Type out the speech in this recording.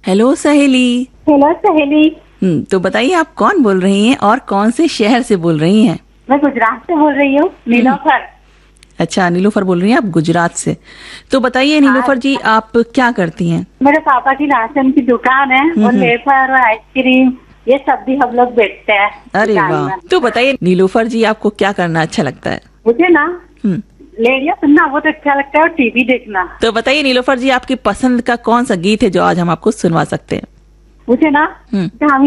Hello सहेली। Hello सहेली। तो बताइए आप कौन बोल रही हैं और कौन से शहर से बोल रही हैं? मैं गुजरात से बोल रही हूँ, नीलोफर। अच्छा, नीलोफर बोल रही हैं आप गुजरात से। तो बताइए नीलोफर जी, आप क्या करती हैं? मेरे पापा की राशन की दुकान है और वेफर और आइसक्रीम ये सब भी हम लोग बेचते हैं। अरे वाह। तो बताइए नीलोफर जी, आपको क्या करना अच्छा लगता है? मुझे ना रेडियो सुनना बहुत अच्छा लगता है और टीवी देखना। तो बताइए नीलोफर जी, आपकी पसंद का कौन सा गीत है जो आज हम आपको सुनवा सकते हैं? मुझे ना